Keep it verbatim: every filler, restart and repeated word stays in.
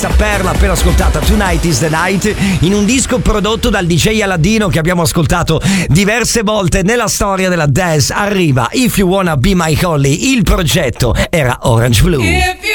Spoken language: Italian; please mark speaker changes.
Speaker 1: Perla appena ascoltata, Tonight is the Night, in un disco prodotto dal D J Aladino che abbiamo ascoltato diverse volte nella storia della dance. Arriva If You Wanna Be My Holly, il progetto era Orange Blue.